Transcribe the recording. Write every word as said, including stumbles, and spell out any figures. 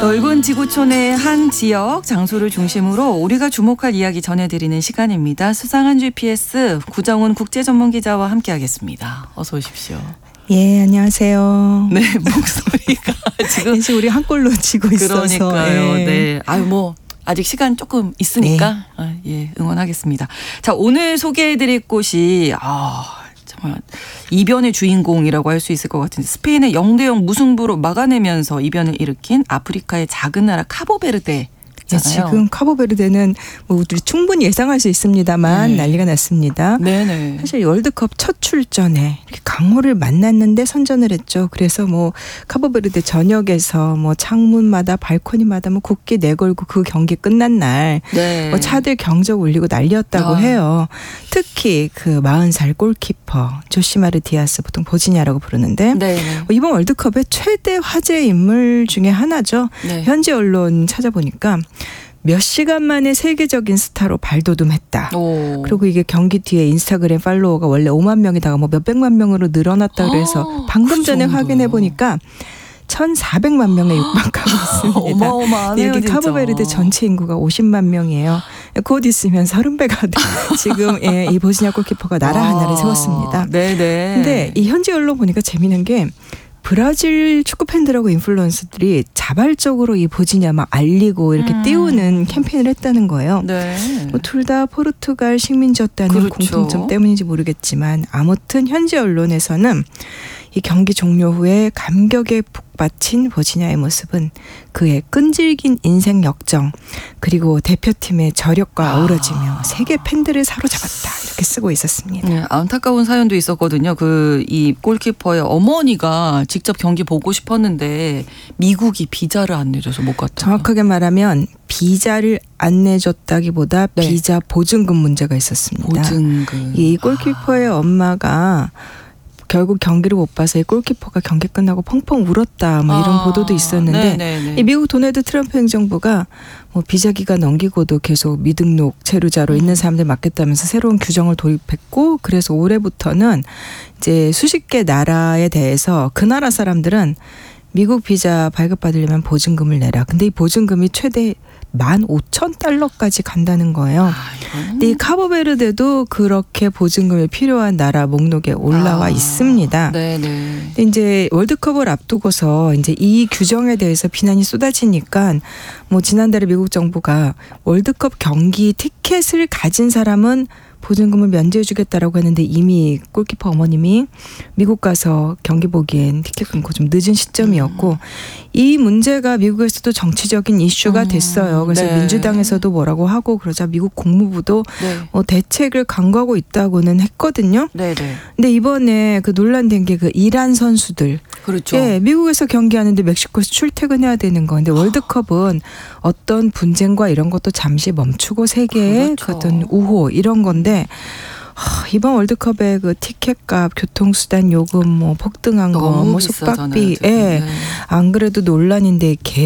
넓은 지구촌의 한 지역 장소를 중심으로 우리가 주목할 이야기 전해드리는 시간입니다. 수상한 지피에스 구정훈 국제전문기자와 함께하겠습니다. 어서 오십시오. 예, 안녕하세요. 네, 목소리가 지금 이제 우리 한 골로 지고 있어서. 그러니까요. 예. 네, 아유 뭐 아직 시간 조금 있으니까 네. 아, 예 응원하겠습니다. 자, 오늘 소개해드릴 곳이 아. 정말 이변의 주인공이라고 할 수 있을 것 같은데 스페인의 영 대 영 무승부로 막아내면서 이변을 일으킨 아프리카의 작은 나라 카보베르데. 네, 지금 카보베르데는 뭐 우리 충분히 예상할 수 있습니다만 네. 난리가 났습니다. 네네. 사실 월드컵 첫 출전에 이렇게 강호를 만났는데 선전을 했죠. 그래서 뭐 카보베르데 전역에서 뭐 창문마다 발코니마다 뭐 국기 내걸고 그 경기 끝난 날 네. 뭐 차들 경적 울리고 난리였다고 아. 해요. 특히 그 마흔 살 골키퍼 조시마르 디아스, 보통 보지냐라고 부르는데 네. 뭐 이번 월드컵의 최대 화제 인물 중에 하나죠. 네. 현지 언론 찾아보니까 몇 시간 만에 세계적인 스타로 발돋움했다. 오. 그리고 이게 경기 뒤에 인스타그램 팔로워가 원래 오만 명이다가 뭐 몇백만 명으로 늘어났다 그래서 아, 방금 그 전에 정도요. 확인해 보니까 천사백만 명에 육박하고 있습니다. 어마어마하네요, 여기 진짜. 카보베르데 전체 인구가 오십만 명이에요. 곧 있으면 서른 배가 돼. 지금 예, 이 보스니아 골키퍼가 나라 아, 하나를 세웠습니다. 네네. 근데 이 현지 언론 보니까 재미있는 게 브라질 축구 팬들하고 인플루언서들이 자발적으로 이 보지냐 막 알리고 이렇게 음. 띄우는 캠페인을 했다는 거예요. 네. 뭐 둘 다 포르투갈 식민지였다는 그렇죠. 공통점 때문인지 모르겠지만 아무튼 현지 언론에서는 이 경기 종료 후에 감격에 북받친 보지냐의 모습은 그의 끈질긴 인생 역정 그리고 대표팀의 저력과 아. 어우러지며 세계 팬들을 사로잡았다 이렇게 쓰고 있었습니다. 네, 안타까운 사연도 있었거든요. 그 이 골키퍼의 어머니가 직접 경기 보고 싶었는데 미국이 비자를 안 내줘서 못 갔다. 정확하게 말하면 비자를 안 내줬다기보다 네. 비자 보증금 문제가 있었습니다. 보증금. 이 골키퍼의 엄마가 결국 경기를 못 봐서 이 골키퍼가 경기 끝나고 펑펑 울었다 뭐 이런 아, 보도도 있었는데 네네네. 이 미국 도널드 트럼프 행정부가 뭐 비자 기간 넘기고도 계속 미등록 체류자로 음. 있는 사람들 맡겠다면서 새로운 규정을 도입했고 그래서 올해부터는 이제 수십 개 나라에 대해서 그 나라 사람들은 미국 비자 발급받으려면 보증금을 내라. 근데 이 보증금이 최대 만 오천 달러까지 간다는 거예요. 아, 이거는 근데 이 카보베르데도 그렇게 보증금이 필요한 나라 목록에 올라와 아, 있습니다. 네네. 근데 이제 월드컵을 앞두고서 이제 이 규정에 대해서 비난이 쏟아지니까 뭐 지난달에 미국 정부가 월드컵 경기 티켓을 가진 사람은 보증금을 면제해주겠다라고 했는데 이미 골키퍼 어머님이 미국 가서 경기 보기엔 티켓 끊고 좀 늦은 시점이었고 음. 이 문제가 미국에서도 정치적인 이슈가 음, 됐어요. 그래서 네. 민주당에서도 뭐라고 하고 그러자 미국 국무부도 네. 뭐 대책을 강구하고 있다고는 했거든요. 네네. 근데 이번에 그 논란된 게 그 이란 선수들. 그렇죠. 예, 미국에서 경기하는데 멕시코에서 출퇴근해야 되는 건데 월드컵은 어떤 분쟁과 이런 것도 잠시 멈추고 세계의 그렇죠. 어떤 우호 이런 건데 하, 이번 월드컵의 그 티켓값, 교통수단 요금 뭐 폭등한 거, 너무 뭐 비싸잖아요, 숙박비, 지금. 예, 네. 안 그래도 논란인데 개